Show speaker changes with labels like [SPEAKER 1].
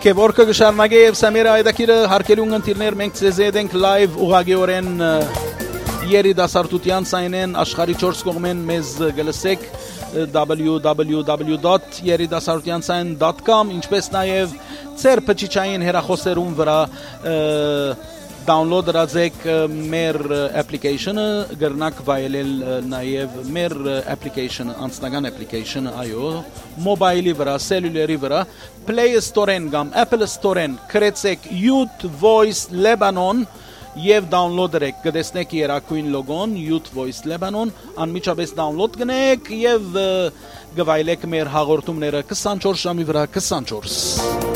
[SPEAKER 1] Հոգևորքը գշարնագե եւ Սամիրա Այդակիրը հարկելուն ընտիրներ մենք ցեզ ենք live ուղագիորեն երիտասարդության ցայնեն աշխարհի 4 կողմեն մեզ գլսեք www.yeridasarudyansayn.com ինչպես նաեւ ծեր փչիչային հեռախոսերուն վրա download դրացեք մեր application-ը գրնակ վայելել նաև մեր application-ը անձնական application-ը այո mobile-ի վրա cellular-ի վրա Play Store-ն կամ Apple Store-ն գրեցեք Youth Voice Lebanon եւ download դրեք կտեսնեք երակույն լոգոն Youth Voice Lebanon անմիջապես download գնեք եւ գվայելեք մեր հաղորդումները 24 ժամի վրա 24